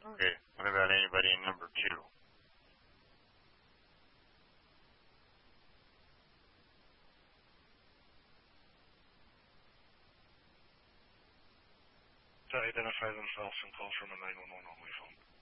Okay. What about anybody in number 2? To identify themselves and call from a 911 only phone.